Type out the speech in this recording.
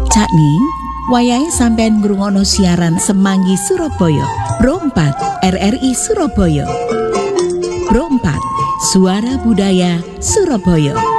Cakning, wayahe sampean ngrungokno siaran Semanggi Surabaya, Pro 4 RRI Surabaya. Pro 4, Suara Budaya Surabaya.